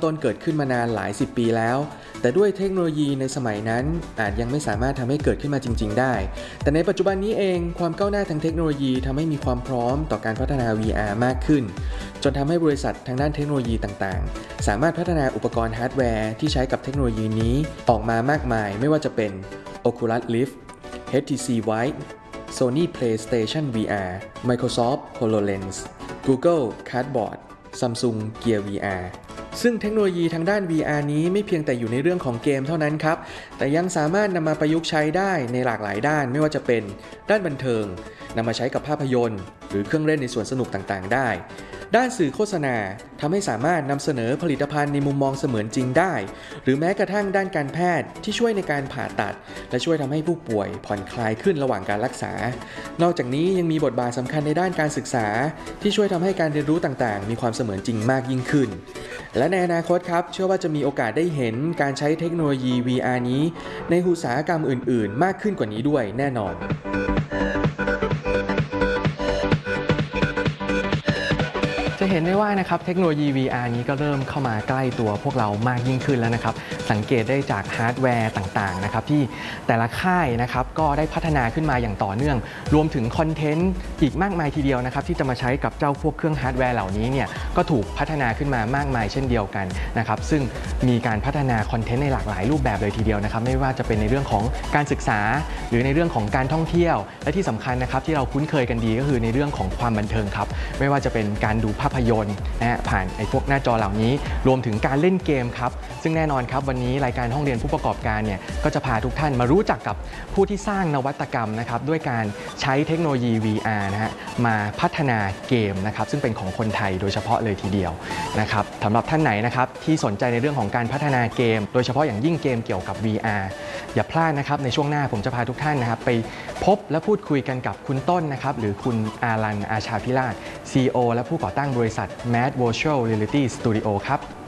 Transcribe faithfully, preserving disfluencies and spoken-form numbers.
ต้นเกิดขึ้นมานานหลายสิบปีแล้วแต่ด้วยเทคโนโลยีในสมัยนั้นอาจยังไม่สามารถทำให้เกิดขึ้นมาจริงๆได้แต่ในปัจจุบันนี้เองความก้าวหน้าทางเทคโนโลยีทำให้มีความพร้อมต่อการพัฒนา วี อาร์ มากขึ้นจนทำให้บริษัททางด้านเทคโนโลยีต่างๆสามารถพัฒนาอุปกรณ์ฮาร์ดแวร์ที่ใช้กับเทคโนโลยีนี้ออกมามากมายไม่ว่าจะเป็น Oculus Rift เอช ที ซี Vive Sony PlayStation วี อาร์ Microsoft HoloLens Google Cardboard Samsung Gear วี อาร์ ซึ่งเทคโนโลยีทางด้าน วี อาร์ นี้ไม่เพียงแต่อยู่ในเรื่องของเกมเท่านั้นครับแต่ยังสามารถนำมาประยุกต์ใช้ได้ในหลากหลายด้านไม่ว่าจะเป็นด้านบันเทิงนำมาใช้กับภาพยนตร์หรือเครื่องเล่นในสวนสนุกต่างๆได้ด้านสื่อโฆษณาทำให้สามารถนำเสนอผลิตภัณฑ์ในมุมมองเสมือนจริงได้หรือแม้กระทั่งด้านการแพทย์ที่ช่วยในการผ่าตัดและช่วยทำให้ผู้ป่วยผ่อนคลายขึ้นระหว่างการรักษานอกจากนี้ยังมีบทบาทสำคัญในด้านการศึกษาที่ช่วยทำให้การเรียนรู้ต่างๆมีความเสมือนจริงมากยิ่งขึ้นและในอนาคตครับเชื่อว่าจะมีโอกาสได้เห็นการใช้เทคโนโลยี วี อาร์ นี้ในอุตสาหกรรมอื่นๆมากขึ้นกว่านี้ด้วยแน่นอนจะเห็นได้ว่านะครับเทคโนโลยี วี อาร์ นี้ก็เริ่มเข้ามาใกล้ตัวพวกเรามากยิ่งขึ้นแล้วนะครับสังเกตได้จากฮาร์ดแวร์ต่างๆนะครับที่แต่ละค่ายนะครับก็ได้พัฒนาขึ้นมาอย่างต่อเนื่องรวมถึงคอนเทนต์อีกมากมายทีเดียวนะครับที่จะมาใช้กับเจ้าพวกเครื่องฮาร์ดแวร์เหล่านี้เนี่ยก็ถูกพัฒนาขึ้นมามากมายเช่นเดียวกันนะครับซึ่งมีการพัฒนาคอนเทนต์ในหลากหลายรูปแบบเลยทีเดียวนะครับไม่ว่าจะเป็นในเรื่องของการศึกษาหรือในเรื่องของการท่องเที่ยวและที่สำคัญนะครับที่เราคุ้นเคยกันดีก็คือในเรื่องของความบันเทิงครับไม่ว่าจะเป็นการดูภาพยนตร์นะฮะผ่านไอ้พวกหน้าจอเหล่านี้รวมถึงการเล่นเกมครับซึ่งแน่นอนครับวันนี้รายการห้องเรียนผู้ประกอบการเนี่ยก็จะพาทุกท่านมารู้จักกับผู้ที่สร้างนวัตกรรมนะครับด้วยการใช้เทคโนโลยี วี อาร์ นะฮะมาพัฒนาเกมนะครับซึ่งเป็นของคนไทยโดยเฉพาะเลยทีเดียวนะครับสำหรับท่านไหนนะครับที่สนใจในเรื่องของการพัฒนาเกมโดยเฉพาะอย่างยิ่งเกมเกี่ยวกับ วี อาร์ อย่าพลาดนะครับในช่วงหน้าผมจะพาทุกท่านนะครับไปพบและพูดคุยกันกับคุณต้นนะครับหรือคุณอารันอาชาพิราช ซี อี โอ และผู้ก่อตั้งบริษัท Mad Virtual Reality Studio ครับ